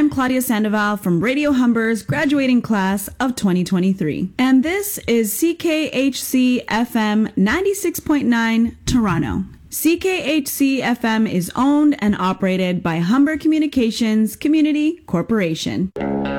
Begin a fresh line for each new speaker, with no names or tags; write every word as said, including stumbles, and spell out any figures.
I'm Claudia Sandoval from Radio Humber's graduating class of twenty twenty-three. And this is C K H C F M ninety-six point nine Toronto. C K H C F M is owned and operated by Humber Communications Community Corporation.